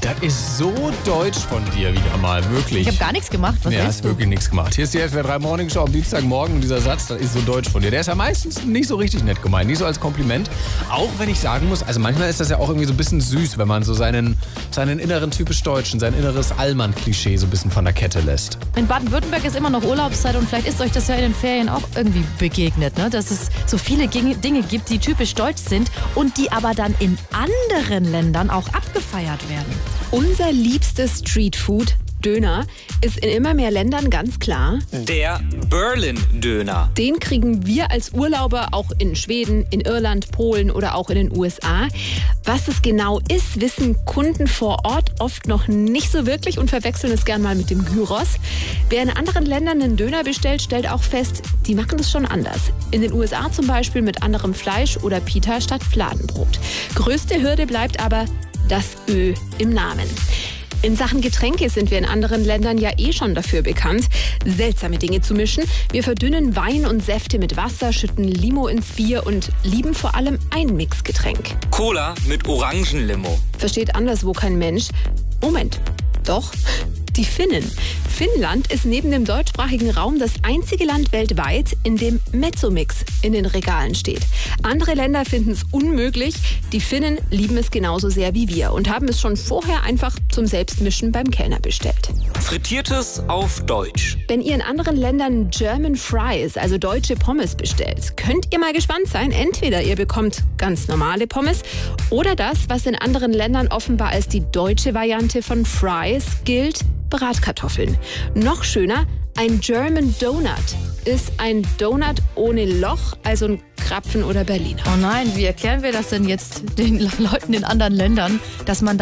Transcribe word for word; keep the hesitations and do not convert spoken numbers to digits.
Das ist so deutsch von dir wieder mal, wirklich. Ich habe gar nichts gemacht. Was ja, hast du? wirklich nichts gemacht. Hier ist die S W R drei Morning Show am Dienstagmorgen und dieser Satz, das ist so deutsch von dir. Der ist ja meistens nicht so richtig nett gemeint, nicht so als Kompliment. Auch wenn ich sagen muss, also manchmal ist das ja auch irgendwie so ein bisschen süß, wenn man so seinen, seinen inneren typisch Deutschen, sein inneres Allmann-Klischee so ein bisschen von der Kette lässt. In Baden-Württemberg ist immer noch Urlaubszeit und vielleicht ist euch das ja in den Ferien auch irgendwie begegnet, ne? Dass es so viele Dinge gibt, die typisch deutsch sind und die aber dann in anderen Ländern auch abgefeiert werden. Unser liebstes Streetfood, Döner, ist in immer mehr Ländern ganz klar. Der Berlin-Döner. Den kriegen wir als Urlauber auch in Schweden, in Irland, Polen oder auch in den U S A. Was es genau ist, wissen Kunden vor Ort oft noch nicht so wirklich und verwechseln es gern mal mit dem Gyros. Wer in anderen Ländern einen Döner bestellt, stellt auch fest, die machen es schon anders. In den U S A zum Beispiel mit anderem Fleisch oder Pita statt Fladenbrot. Größte Hürde bleibt aber das Ö im Namen. In Sachen Getränke sind wir in anderen Ländern ja eh schon dafür bekannt, seltsame Dinge zu mischen. Wir verdünnen Wein und Säfte mit Wasser, schütten Limo ins Bier und lieben vor allem ein Mixgetränk. Cola mit Orangenlimo. Versteht anderswo kein Mensch. Moment, doch, die Finnen. Finnland ist neben dem deutschsprachigen Raum das einzige Land weltweit, in dem Mezzomix in den Regalen steht. Andere Länder finden es unmöglich. Die Finnen lieben es genauso sehr wie wir und haben es schon vorher einfach zum Selbstmischen beim Kellner bestellt. Frittiertes auf Deutsch. Wenn ihr in anderen Ländern German Fries, also deutsche Pommes, bestellt, könnt ihr mal gespannt sein. Entweder ihr bekommt ganz normale Pommes oder das, was in anderen Ländern offenbar als die deutsche Variante von Fries gilt, Bratkartoffeln. Noch schöner, ein German Donut ist ein Donut ohne Loch, also ein Krapfen oder Berliner. Oh nein, wie erklären wir das denn jetzt den Leuten in anderen Ländern, dass man